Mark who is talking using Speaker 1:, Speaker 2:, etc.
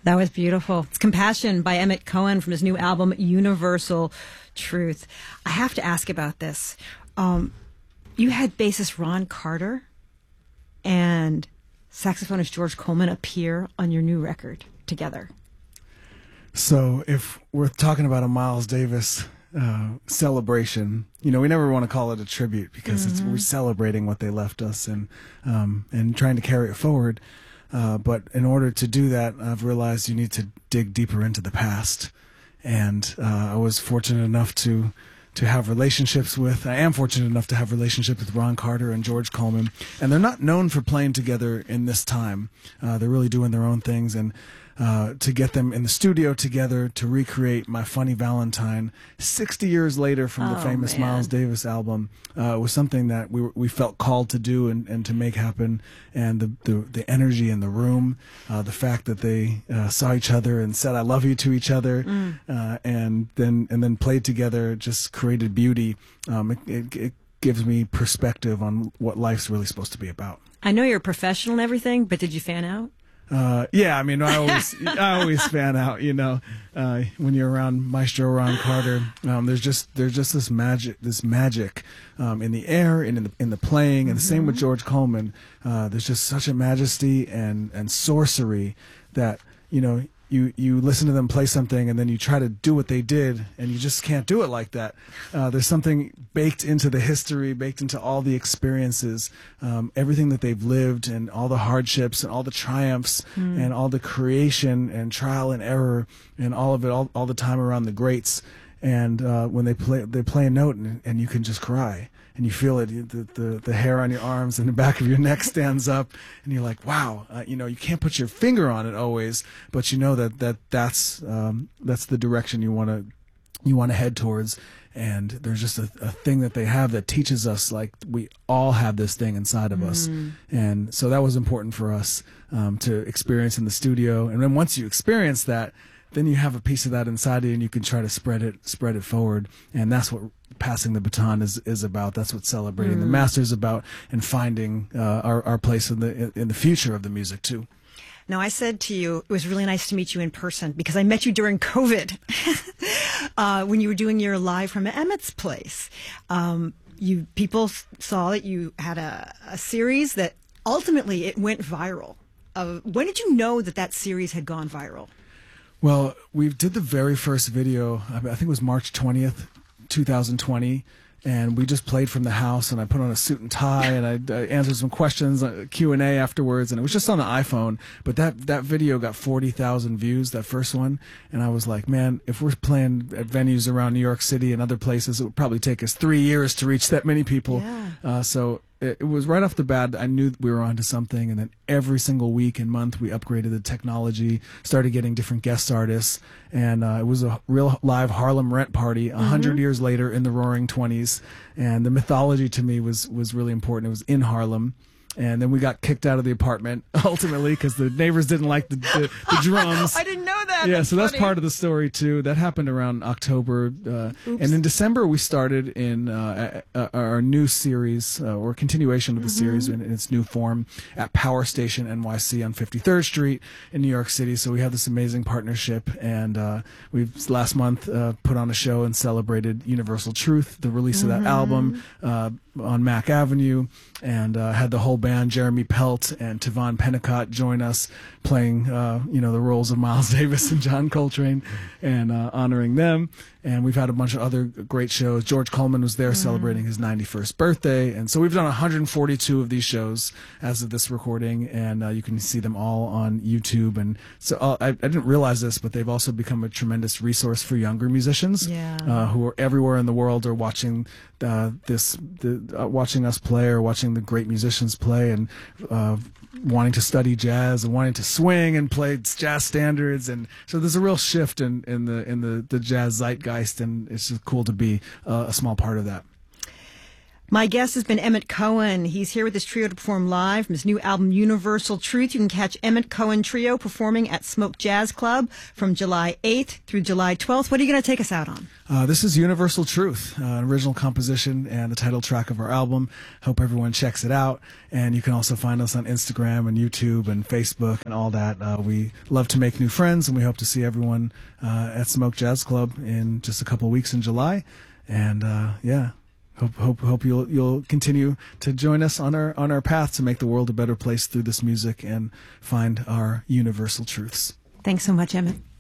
Speaker 1: That was beautiful. It's Compassion by Emmett Cohen from his new album, Universal Truth. I have to ask about this. You had bassist Ron Carter and saxophonist George Coleman appear on your new record together.
Speaker 2: So if we're talking about a Miles Davis celebration, we never want to call it a tribute because we're celebrating what they left us and trying to carry it forward. But in order to do that, I've realized you need to dig deeper into the past. And I was fortunate enough to have relationships with, I am fortunate enough to have relationships with Ron Carter and George Coleman. And they're not known for playing together in this time. They're really doing their own things. And to get them in the studio together to recreate My Funny Valentine 60 years later from the famous Miles Davis album was something that we felt called to do and to make happen. And the energy in the room, the fact that they saw each other and said I love you to each other and then played together just created beauty. It gives me perspective on what life's really supposed to be about.
Speaker 1: I know you're a professional and everything, but did you fan out?
Speaker 2: Yeah, I mean, I always fan out, when you're around Maestro Ron Carter. There's just this magic in the air and in the playing, and the same with George Coleman. There's just such a majesty and sorcery that you listen to them play something and then you try to do what they did and you just can't do it like that. There's something baked into the history, baked into all the experiences, everything that they've lived and all the hardships and all the triumphs and all the creation and trial and error and all of it, all the time around the greats. And when they play a note and you can just cry. And you feel it, the hair on your arms and the back of your neck stands up, and you're like, wow, you can't put your finger on it always, but you know that's the direction you want to head towards. And there's just a thing that they have that teaches us, like, we all have this thing inside of us. And so that was important for us to experience in the studio. And then once you experience that, then you have a piece of that inside of you and you can try to spread it forward. And that's what passing the baton is about. That's what celebrating the master is about, and finding our place in the future of the music too.
Speaker 1: Now, I said to you, it was really nice to meet you in person because I met you during COVID when you were doing your live from Emmett's place. People saw that you had a series that ultimately it went viral. When did you know that series had gone viral?
Speaker 2: Well, we did the very first video, I think it was March 20th, 2020, and we just played from the house, and I put on a suit and tie, and I answered some questions, Q&A afterwards, and it was just on the iPhone. But that video got 40,000 views, that first one, and I was like, man, if we're playing at venues around New York City and other places, it would probably take us 3 years to reach that many people.
Speaker 1: Yeah.
Speaker 2: So it was right off the bat, I knew we were onto something, and then every single week and month we upgraded the technology, started getting different guest artists, and it was a real live Harlem rent party 100 years later in the Roaring 20s, and the mythology to me was really important. It was in Harlem. And then we got kicked out of the apartment ultimately because the neighbors didn't like the drums.
Speaker 1: I didn't know that.
Speaker 2: Yeah, so that's part of the story too. That happened around October, and in December we started in our new series or continuation of the series in its new form at Power Station NYC on 53rd Street in New York City. So we have this amazing partnership, and we've last month put on a show and celebrated Universal Truth, the release of that album on Mack Avenue, and had the whole band, Jeremy Pelt and Tavon Pennicott, join us playing the roles of Miles Davis and John Coltrane, and honoring them. And we've had a bunch of other great shows. George Coleman was there celebrating his 91st birthday. And so we've done 142 of these shows as of this recording, and you can see them all on YouTube. And so I didn't realize this, but they've also become a tremendous resource for younger musicians who are everywhere in the world are watching watching us play or watching the great musicians play, and wanting to study jazz and wanting to swing and play jazz standards. And so there's a real shift in the jazz zeitgeist, and it's just cool to be a small part of that.
Speaker 1: My guest has been Emmett Cohen. He's here with his trio to perform live from his new album, Universal Truth. You can catch Emmett Cohen Trio performing at Smoke Jazz Club from July 8th through July 12th. What are you going to take us out on?
Speaker 2: This is Universal Truth, an original composition and the title track of our album. Hope everyone checks it out. And you can also find us on Instagram and YouTube and Facebook and all that. We love to make new friends, and we hope to see everyone at Smoke Jazz Club in just a couple of weeks in July. And yeah. Hope you'll continue to join us on our path to make the world a better place through this music and find our universal truths.
Speaker 1: Thanks so much, Emmett.